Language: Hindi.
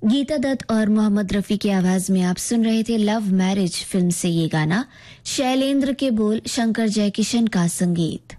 गीता दत्त और मोहम्मद रफी की आवाज में आप सुन रहे थे लव मैरिज फिल्म से ये गाना। शैलेंद्र के बोल, शंकर जयकिशन का संगीत।